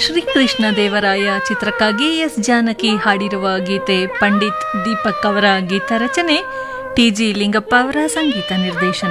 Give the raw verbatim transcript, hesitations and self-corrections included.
ಶ್ರೀಕೃಷ್ಣ ದೇವರಾಯ ಚಿತ್ರಕ್ಕಾಗಿ ಎಸ್ ಜಾನಕಿ ಹಾಡಿರುವ ಗೀತೆ, ಪಂಡಿತ್ ದೀಪಕ್ ಅವರ ಗೀತ ರಚನೆ, ಟಿ ಜಿ ಲಿಂಗಪ್ಪ ಅವರ ಸಂಗೀತ ನಿರ್ದೇಶನ.